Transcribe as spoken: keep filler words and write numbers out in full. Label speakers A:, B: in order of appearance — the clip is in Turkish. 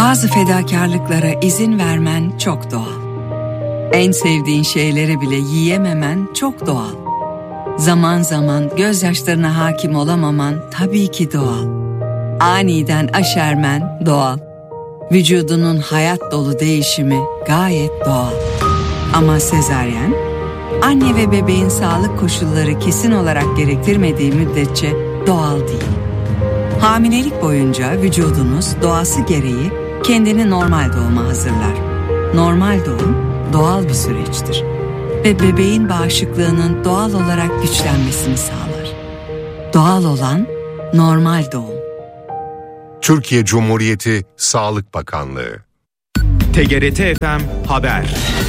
A: Bazı fedakarlıklara izin vermen çok doğal. En sevdiğin şeyleri bile yiyememen çok doğal. Zaman zaman gözyaşlarına hakim olamaman tabii ki doğal. Aniden aşermen doğal. Vücudunun hayat dolu değişimi gayet doğal. Ama sezaryen, anne ve bebeğin sağlık koşulları kesin olarak gerektirmediği müddetçe doğal değil. Hamilelik boyunca vücudunuz doğası gereği kendini normal doğuma hazırlar. Normal doğum doğal bir süreçtir ve bebeğin bağışıklığının doğal olarak güçlenmesini sağlar. Doğal olan normal doğum.
B: Türkiye Cumhuriyeti Sağlık Bakanlığı.
C: T G R T F M Haber.